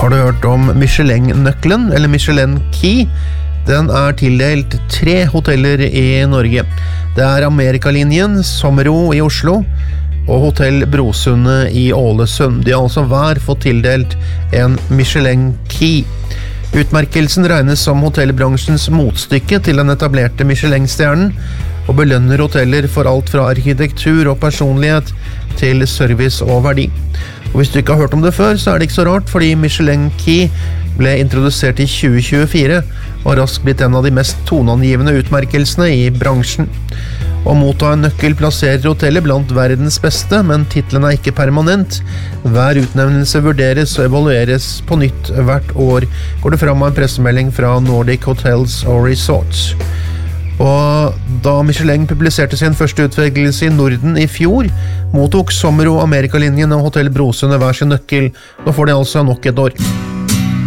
Har du hørt om Michelin-nøkkelen, eller Michelin Key? Den tildelt 3 hoteller i Norge. Det Amerikalinjen, Sommero i Oslo, og Hotell Brosundet i Ålesund. De har altså hver fått tildelt en Michelin Key. Utmerkelsen regnes som hotellbransjens motstykke til den etablerte Michelin-stjernen, og belønner hoteller for alt fra arkitektur og personlighet til service og verdi. Og hvis du ikke har hørt om det før, så det ikke så rart, fordi Michelin Key ble introdusert i 2024, og raskt blitt en av de mest toneangivende utmerkelsene i bransjen. Å motta en nøkkel plasserer hotellet blant verdens beste, men titlen ikke permanent. Hver utnevnelse vurderes og evalueres på nytt hvert år, går det fram av en pressemelding fra Nordic Hotels og Resorts. Og da Michelin publiserte sin første utvelgelse i Norden i fjor, mottok Sommero, Amerikalinjen og Hotell Brosundet hver sin nøkkel. Nå får de altså nok et år.